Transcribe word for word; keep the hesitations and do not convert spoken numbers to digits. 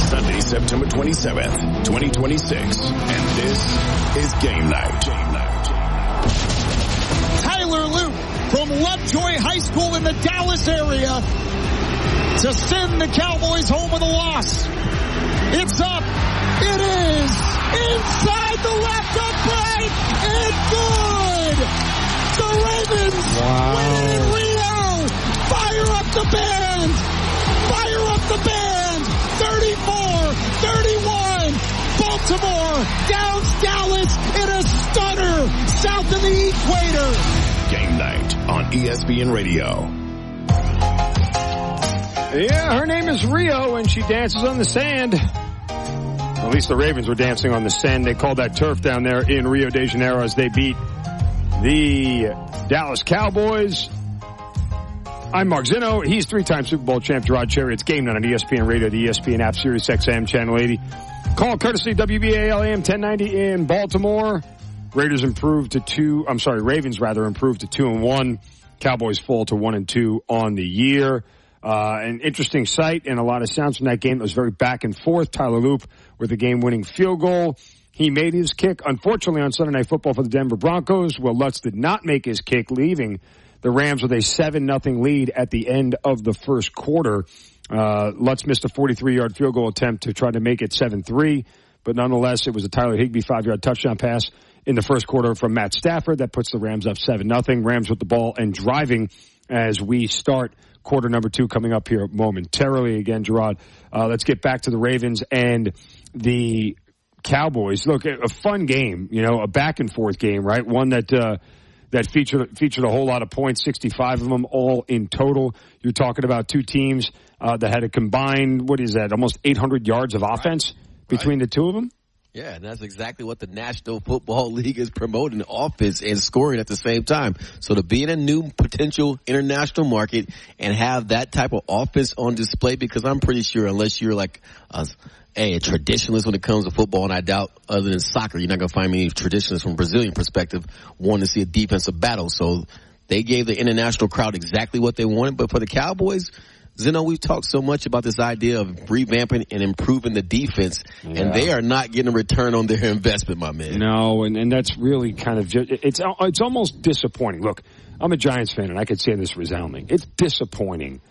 Sunday, September twenty-seventh, twenty twenty-six. And this is Game Night. Game Night. Tyler Loop from Lovejoy High School in the Dallas area to send the Cowboys home with a loss. It's up. It is inside the left upright and good. The Ravens wow. win it in Rio. Fire up the band. Fire up the band. thirty-four thirty-one. Baltimore downs Dallas in a stunner south of the equator. Game Night on E S P N Radio. Yeah, her name is Rio, and she dances on the sand. At least the Ravens were dancing on the sand. They called that turf down there in Rio de Janeiro as they beat the Dallas Cowboys. I'm Mark Zinno. He's three-time Super Bowl champ Gerard Cherry. It's Game Night on E S P N Radio, the E S P N app, Sirius X M, Channel eighty. Call courtesy W B A L A M ten ninety in Baltimore. Raiders improved to two, I'm sorry, Ravens rather improved to two and one. Cowboys fall to one and two on the year. Uh, an interesting sight and a lot of sounds from that game that was very back and forth. Tyler Loop with a game-winning field goal. He made his kick, unfortunately, on Sunday Night Football for the Denver Broncos. Will Lutz did not make his kick, leaving the Rams with a seven nothing lead at the end of the first quarter. Uh, Lutz missed a forty-three-yard field goal attempt to try to make it seven three, but nonetheless, it was a Tyler Higbee five-yard touchdown pass in the first quarter from Matt Stafford that puts the Rams up seven nothing. Rams with the ball and driving as we start quarter number two coming up here momentarily. Again, Gerard, uh, let's get back to the Ravens and the Cowboys. Look, a fun game, you know, a back and forth game, right? One that, uh, that featured, featured a whole lot of points, sixty-five of them all in total. You're talking about two teams, uh, that had a combined, what is that, almost eight hundred yards of offense right. between right. the two of them? Yeah, and that's exactly what the National Football League is promoting, offense and scoring at the same time. So to be in a new potential international market and have that type of offense on display, because I'm pretty sure unless you're like a, a traditionalist when it comes to football, and I doubt other than soccer, you're not going to find many traditionalists from a Brazilian perspective wanting to see a defensive battle. So they gave the international crowd exactly what they wanted. But for the Cowboys, Zeno, we've talked so much about this idea of revamping and improving the defense, yeah. and they are not getting a return on their investment, my man. No, and, and that's really kind of just, it's it's almost disappointing. Look, I'm a Giants fan, and I could say this resounding. It's disappointing